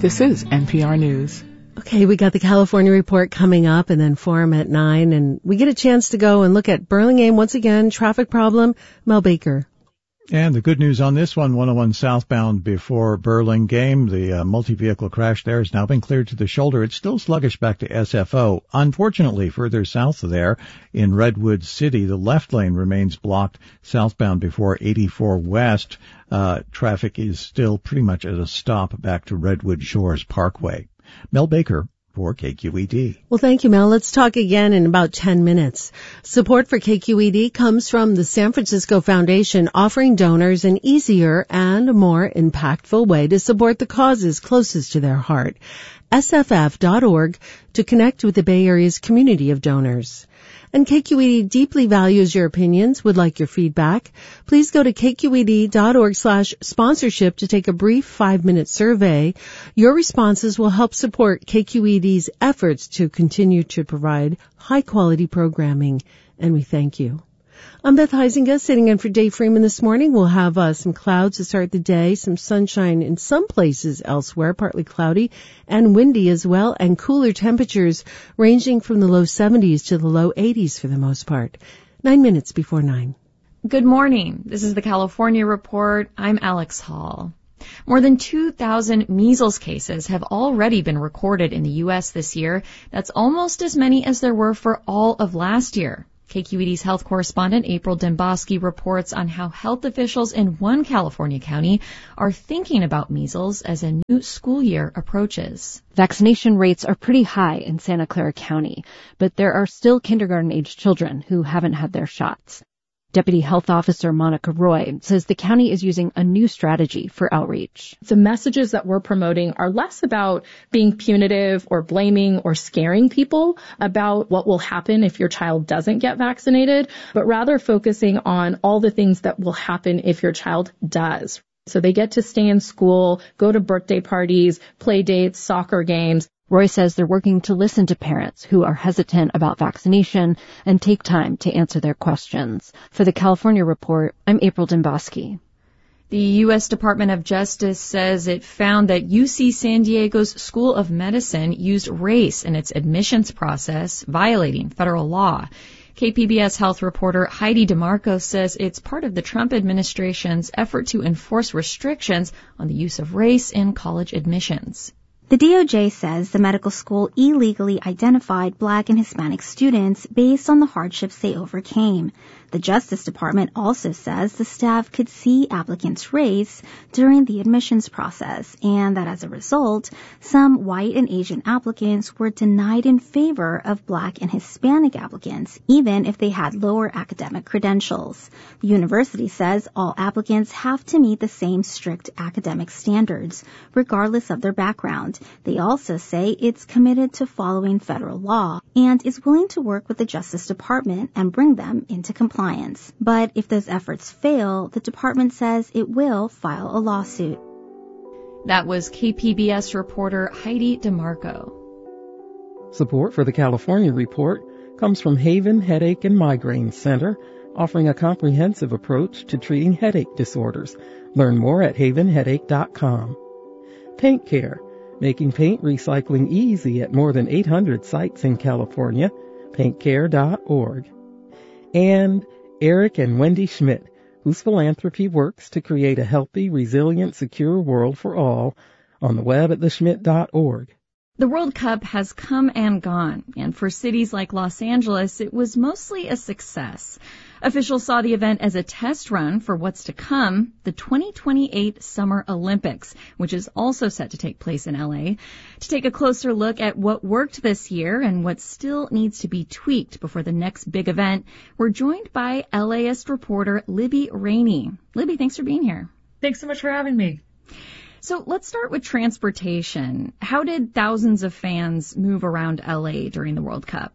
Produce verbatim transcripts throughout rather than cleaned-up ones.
This is N P R News. Okay, we got the California Report coming up and then Forum at nine, and we get a chance to go and look at Burlingame once again, traffic problem, Mel Baker. And the good news on this one, one oh one southbound before Burlingame, the uh, multi-vehicle crash there has now been cleared to the shoulder. It's still sluggish back to S F O. Unfortunately, further south of there in Redwood City, the left lane remains blocked southbound before eighty-four West. Uh, traffic is still pretty much at a stop back to Redwood Shores Parkway. Mel Baker for K Q E D. Well, thank you, Mel. Let's talk again in about ten minutes. Support for K Q E D comes from the San Francisco Foundation, offering donors an easier and more impactful way to support the causes closest to their heart. S F F dot org to connect with the Bay Area's community of donors. And K Q E D deeply values your opinions, would like your feedback. Please go to K Q E D dot org slash sponsorship to take a brief five-minute survey. Your responses will help support K Q E D's efforts to continue to provide high-quality programming, and we thank you. I'm Beth Huizinga, sitting in for Dave Freeman this morning. We'll have uh, some clouds to start the day, some sunshine in some places elsewhere, partly cloudy and windy as well, and cooler temperatures ranging from the low seventies to the low eighties for the most part. Nine minutes before nine. Good morning. This is the California Report. I'm Alex Hall. More than two thousand measles cases have already been recorded in the U S this year. That's almost as many as there were for all of last year. K Q E D's health correspondent April Dembosky reports on how health officials in one California county are thinking about measles as a new school year approaches. Vaccination rates are pretty high in Santa Clara County, but there are still kindergarten-age children who haven't had their shots. Deputy Health Officer Monica Roy says the county is using a new strategy for outreach. The messages that we're promoting are less about being punitive or blaming or scaring people about what will happen if your child doesn't get vaccinated, but rather focusing on all the things that will happen if your child does. So they get to stay in school, go to birthday parties, play dates, soccer games. Roy says they're working to listen to parents who are hesitant about vaccination and take time to answer their questions. For the California Report, I'm April Dembosky. The U S Department of Justice says it found that U C San Diego's School of Medicine used race in its admissions process, violating federal law. K P B S health reporter Heidi DeMarco says it's part of the Trump administration's effort to enforce restrictions on the use of race in college admissions. The D O J says the medical school illegally identified Black and Hispanic students based on the hardships they overcame. The Justice Department also says the staff could see applicants' race during the admissions process, and that as a result, some white and Asian applicants were denied in favor of Black and Hispanic applicants, even if they had lower academic credentials. The university says all applicants have to meet the same strict academic standards, regardless of their background. They also say it's committed to following federal law and is willing to work with the Justice Department and bring them into compliance. But if those efforts fail, the department says it will file a lawsuit. That was K P B S reporter Heidi DeMarco. Support for the California Report comes from Haven Headache and Migraine Center, offering a comprehensive approach to treating headache disorders. Learn more at haven headache dot com. Paint Care, making paint recycling easy at more than eight hundred sites in California. paint care dot org. And Eric and Wendy Schmidt, whose philanthropy works to create a healthy, resilient, secure world for all, on the web at the schmidt dot org. The World Cup has come and gone, and for cities like Los Angeles, it was mostly a success. Officials saw the event as a test run for what's to come, the twenty twenty-eight Summer Olympics, which is also set to take place in L A. To take a closer look at what worked this year and what still needs to be tweaked before the next big event, we're joined by LAist reporter Libby Rainey. Libby, thanks for being here. Thanks so much for having me. So let's start with transportation. How did thousands of fans move around L A during the World Cup?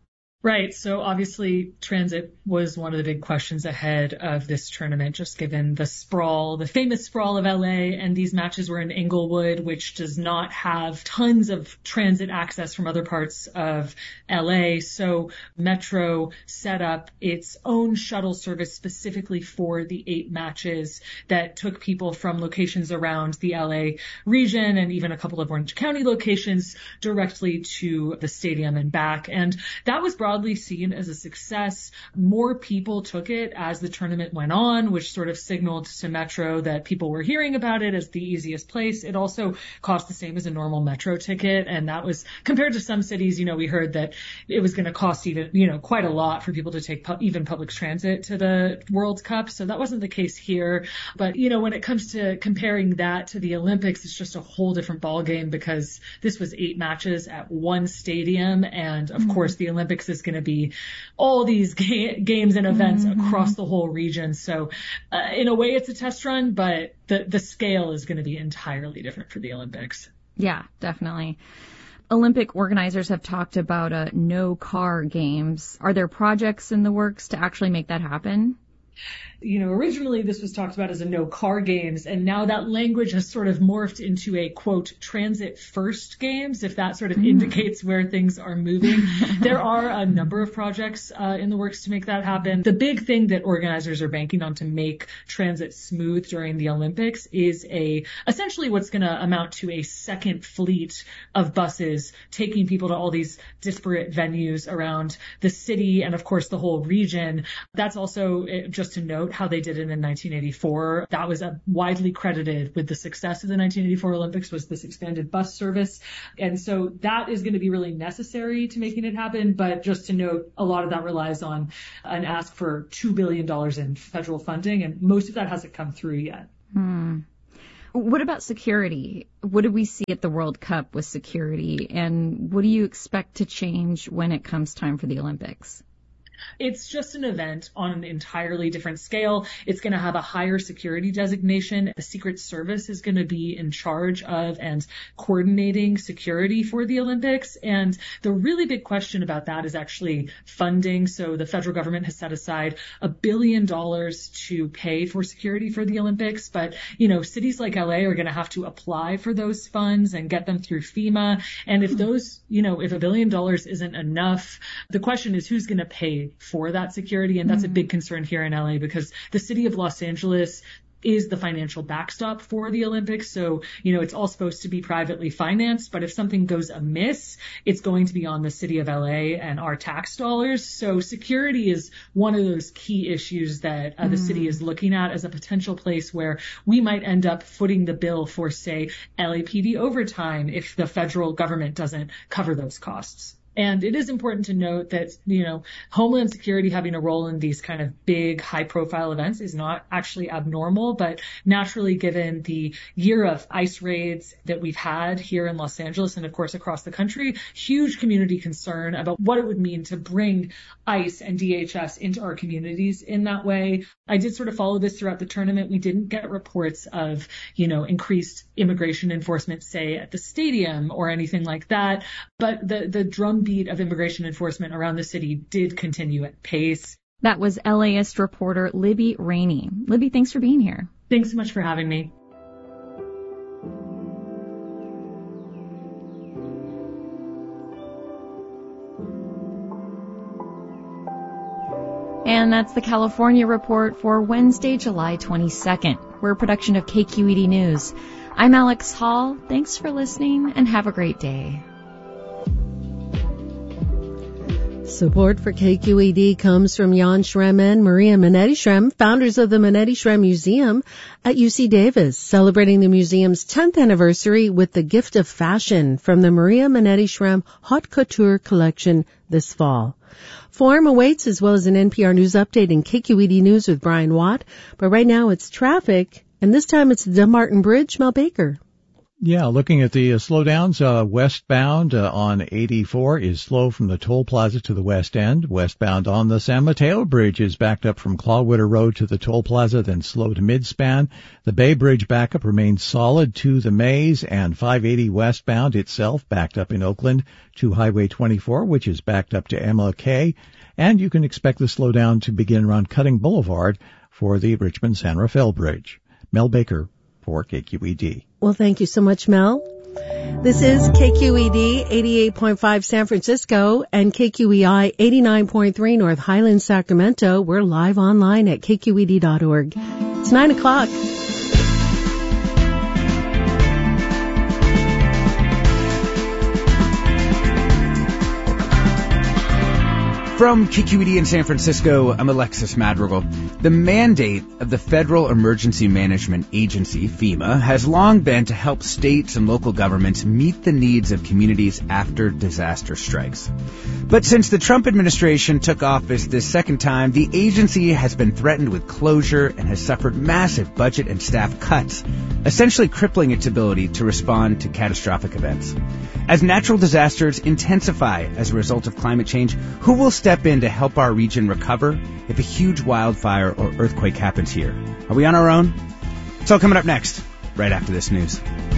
Right. So obviously transit was one of the big questions ahead of this tournament, just given the sprawl, the famous sprawl of L A. And these matches were in Inglewood, which does not have tons of transit access from other parts of L A. So Metro set up its own shuttle service specifically for the eight matches that took people from locations around the L A region and even a couple of Orange County locations directly to the stadium and back. And that was broadly seen as a success. More people took it as the tournament went on, which sort of signaled to Metro that people were hearing about it as the easiest place. It also cost the same as a normal Metro ticket. And that was compared to some cities, you know, we heard that it was going to cost even, you know, quite a lot for people to take pu- even public transit to the World Cup. So that wasn't the case here. But, you know, when it comes to comparing that to the Olympics, it's just a whole different ballgame because this was eight matches at one stadium. And of mm-hmm. course, the Olympics is going to be all these ga- games and events mm-hmm. across the whole region. So uh, in a way, it's a test run, but the, the scale is going to be entirely different for the Olympics. Yeah, definitely. Olympic organizers have talked about uh, no car games. Are there projects in the works to actually make that happen? You know, originally this was talked about as a no car games, and now that language has sort of morphed into a, quote, transit first games, if that sort of mm. indicates where things are moving. There are a number of projects uh, in the works to make that happen. The big thing that organizers are banking on to make transit smooth during the Olympics is a essentially what's going to amount to a second fleet of buses taking people to all these disparate venues around the city and, of course, the whole region. That's also, just to note, how they did it in nineteen eighty-four. That was a widely credited with the success of the nineteen eighty-four Olympics was this expanded bus service. And so that is going to be really necessary to making it happen. But just to note, a lot of that relies on an ask for two billion dollars in federal funding, and most of that hasn't come through yet. Hmm. What about security? What did we see at the World Cup with security? And what do you expect to change when it comes time for the Olympics? It's just an event on an entirely different scale. It's going to have a higher security designation. The Secret Service is going to be in charge of and coordinating security for the Olympics. And the really big question about that is actually funding. So the federal government has set aside a billion dollars to pay for security for the Olympics. But, you know, cities like L A are going to have to apply for those funds and get them through FEMA. And if those, you know, if a billion dollars isn't enough, the question is who's going to pay for that security. And that's mm-hmm. a big concern here in L A because the city of Los Angeles is the financial backstop for the Olympics. So, you know, it's all supposed to be privately financed, but if something goes amiss, it's going to be on the city of L A and our tax dollars. So security is one of those key issues that uh, the mm. city is looking at as a potential place where we might end up footing the bill for, say, L A P D overtime if the federal government doesn't cover those costs. And it is important to note that, you know, Homeland Security having a role in these kind of big, high-profile events is not actually abnormal, but naturally, given the year of ICE raids that we've had here in Los Angeles and, of course, across the country, huge community concern about what it would mean to bring ICE and D H S into our communities in that way. I did sort of follow this throughout the tournament. We didn't get reports of, you know, increased immigration enforcement, say, at the stadium or anything like that, but the, the drum beat of immigration enforcement around the city did continue at pace. That was LAist reporter Libby Rainey. Libby, thanks for being here. Thanks so much for having me. And that's the California Report for Wednesday, July twenty-second. We're a production of K Q E D News. I'm Alex Hall. Thanks for listening and have a great day. Support for K Q E D comes from Jan Schrem and Maria Minetti Schrem, founders of the Minetti Schrem Museum at U C Davis, celebrating the museum's tenth anniversary with the gift of fashion from the Maria Minetti Schrem Haute Couture collection this fall. Forum awaits as well as an N P R News update and K Q E D News with Brian Watt. But right now it's traffic, and this time it's the Dumbarton Bridge. Mel Baker. Yeah, looking at the uh, slowdowns, uh, westbound uh, on eighty-four is slow from the toll plaza to the west end. Westbound on the San Mateo Bridge is backed up from Clawwitter Road to the toll plaza, then slow to midspan. The Bay Bridge backup remains solid to the Maze, and five eighty westbound itself backed up in Oakland to Highway twenty-four, which is backed up to M L K. And you can expect the slowdown to begin around Cutting Boulevard for the Richmond-San Rafael Bridge. Mel Baker for K Q E D. Well, thank you so much, Mel. This is K Q E D eighty-eight point five San Francisco and K Q E I eighty-nine point three North Highlands, Sacramento. We're live online at K Q E D dot org. It's nine o'clock. From K Q E D in San Francisco, I'm Alexis Madrigal. The mandate of the Federal Emergency Management Agency, FEMA, has long been to help states and local governments meet the needs of communities after disaster strikes. But since the Trump administration took office this second time, the agency has been threatened with closure and has suffered massive budget and staff cuts, essentially crippling its ability to respond to catastrophic events. As natural disasters intensify as a result of climate change, who will step in to help our region recover if a huge wildfire or earthquake happens here? Are we on our own? It's all coming up next, right after this news.